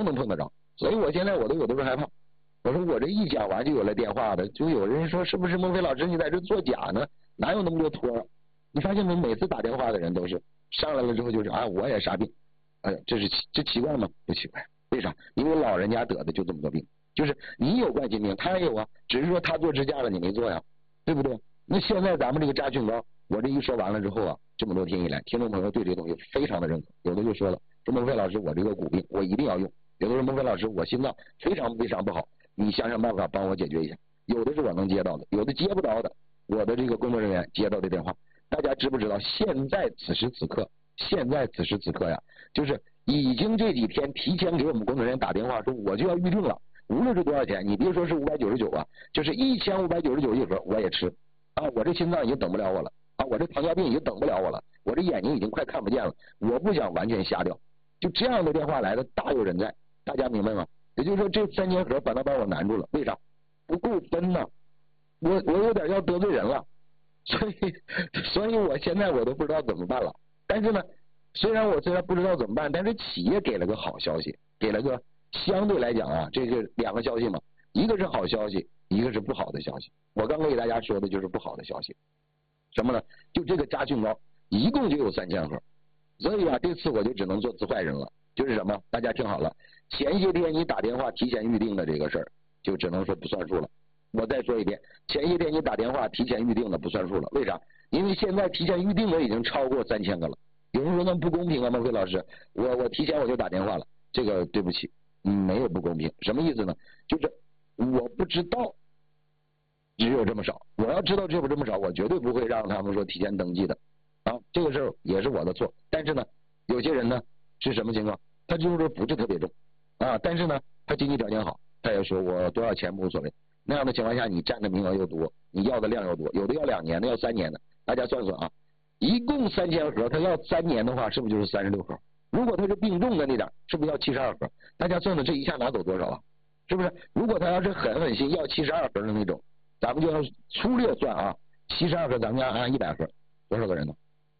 能碰得着。所以我现在我都有的时候害怕，我说我这一讲完就有了电话的，就有人说是不是孟非老师你在这作假呢？哪有那么多托啊？你发现没？每次打电话的人都是上来了之后就是啊我也啥病，这奇怪吗？不奇怪，为啥？因为老人家得的就这么多病，就是你有冠心病，他也有啊，只是说他做支架了，你没做呀，对不对？那现在咱们这个扎菌膏，我这一说完了之后啊，这么多天以来，听众朋友对这个东西非常的认可，有的就说了，说孟非老师我这个骨病我一定要用，有的说孟非老师我心脏非常非常不好，你想想办法帮我解决一下。有的是我能接到的，有的接不到的，我的这个工作人员接到的电话。大家知不知道现在此时此刻呀，就是已经这几天提前给我们工作人员打电话说我就要预定了，无论是多少钱，你别说是599啊，就是1599一盒我也吃啊！我这心脏已经等不了我了啊！我这糖尿病已经等不了我了，我这眼睛已经快看不见了，我不想完全瞎掉。就这样的电话来的大有人在，大家明白吗？也就是说这3000盒反倒把我难住了，为啥？不够分呢？我有点要得罪人了。所以我现在我都不知道怎么办了。但是呢，虽然不知道怎么办，但是企业给了个好消息，给了个相对来讲啊，这是2个消息嘛，一个是好消息，一个是不好的消息。我刚给大家说的就是不好的消息，什么呢？就这个扎菌膏一共就有3000盒，所以啊，这次我就只能做次坏人了。就是什么？大家听好了，前些天你打电话提前预定的这个事儿，就只能说不算数了。我再说一遍，前些天你打电话提前预定的不算数了，为啥？因为现在提前预定的已经超过3000个了。有人说那不公平啊，孟非老师，我提前我就打电话了，这个对不起，没有不公平。什么意思呢？就是我不知道只有这么少，我要知道只有这么少，我绝对不会让他们说提前登记的啊，这个事儿也是我的错。但是呢，有些人呢是什么情况？他就是不是特别重啊，但是呢他经济条件好，他也说我多少钱无所谓。那样的情况下，你占的名额又多，你要的量又多，有的要2年的，要3年的。大家算算啊，一共3000盒，他要3年的话，是不是就是36盒？如果他是病重的那点，是不是要72盒？大家算算这一下拿走多少啊？是不是？如果他要是狠心要72盒的那种，咱们就要粗略算啊，72盒咱们要按100盒，多少个人呢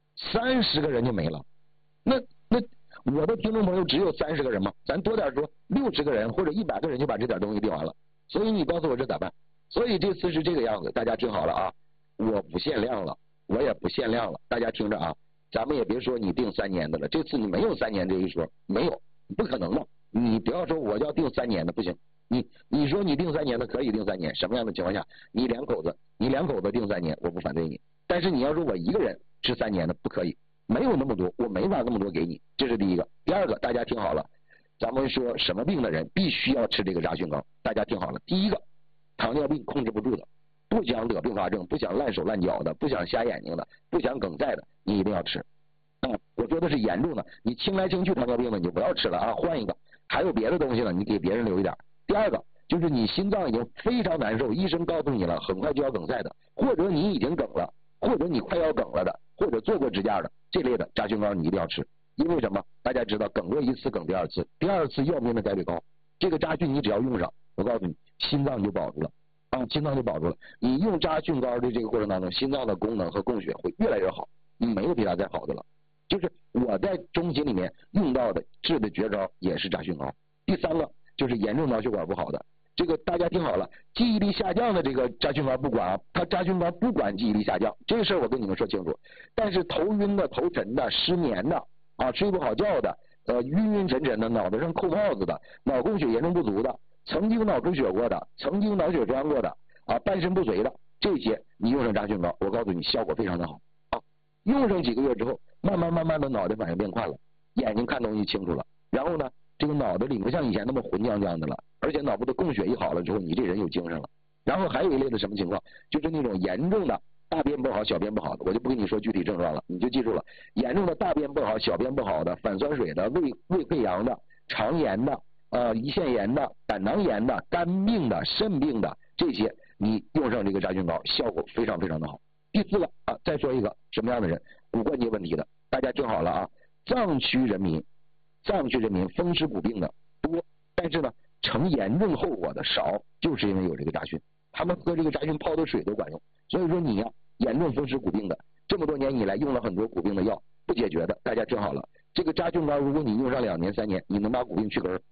？30个人就没了。那我的听众朋友只有30个人吗？咱多点说60个人或者100个人就把这点东西定完了。所以你告诉我这咋办？所以这次是这个样子，大家听好了啊，我不限量了，我也不限量了，大家听着啊，咱们也别说你定3年的了，这次你没有3年这一说，没有，不可能的。你不要说我要定3年的，不行，你说你定3年的可以定3年，什么样的情况下？你两口子定3年，我不反对你，但是你要说我一个人吃3年的不可以，没有那么多，我没法那么多给你，这是第一个。第二个，大家听好了。咱们说什么病的人必须要吃这个扎菌膏，大家听好了。第一个，糖尿病控制不住的，不想得并发症，不想烂手烂脚的，不想瞎眼睛的，不想梗塞的，你一定要吃啊！我说的是严重的，你清来清去糖尿病的你就不要吃了啊，换一个。还有别的东西呢，你给别人留一点。第二个就是你心脏已经非常难受，医生告诉你了，很快就要梗塞的，或者你已经梗了，或者你快要梗了的，或者做过支架的这类的扎菌膏你一定要吃。因为什么？大家知道梗过1次梗第2次，第2次要命的概率高。这个扎菌你只要用上，我告诉你，心脏就保住了啊，心脏就保住了。你用扎菌膏的这个过程当中，心脏的功能和供血会越来越好，没有比它再好的了。就是我在中心里面用到的治的绝招也是扎菌膏。第3个就是严重脑血管不好的，这个大家听好了，记忆力下降的这个扎菌膏不管啊，它扎菌膏不管记忆力下降，这个事儿我跟你们说清楚。但是头晕的、头沉的、失眠的啊，睡不好觉的，晕沉沉的，脑袋上扣帽子的，脑供血严重不足的，曾经脑出血过的，曾经脑血栓过的啊，半身不遂的，这些你用上扎菌膏，我告诉你效果非常的好啊。用上几个月之后，慢慢的脑袋反应变快了，眼睛看东西清楚了，然后呢，这个脑子里不像以前那么混浆浆的了，而且脑部的供血一好了之后，你这人有精神了。然后还有一类的什么情况，就是那种严重的大便不好小便不好的，我就不跟你说具体症状了，你就记住了，严重的大便不好小便不好的，反酸水的，胃溃疡的，肠炎的，胰腺炎的，胆囊炎的，肝病的，肾病的，这些你用上这个扎菌膏效果非常非常的好。第4个啊，再说一个什么样的人，骨关节问题的，大家听好了啊，藏区人民风湿骨病的多，但是呢成严重后果的少，就是因为有这个扎菌，他们喝这个扎菌泡的水都管用。所以说你呀，严重风湿骨病的，这么多年以来用了很多骨病的药不解决的，大家听好了，这个扎菌膏如果你用上2年3年，你能把骨病去根儿。